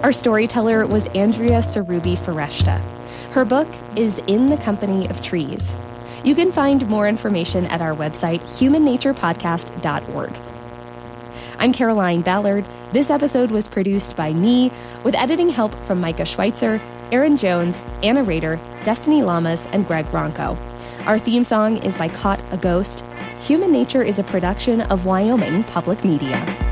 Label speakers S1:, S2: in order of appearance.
S1: Our storyteller was Andrea Sarubi Foresta. Her book is In the Company of Trees. You can find more information at our website, humannaturepodcast.org. I'm Caroline Ballard. This episode was produced by me, with editing help from Micah Schweitzer, Aaron Jones, Anna Rader, Destiny Lamas, and Greg Ronco. Our theme song is by Caught a Ghost. Human Nature is a production of Wyoming Public Media.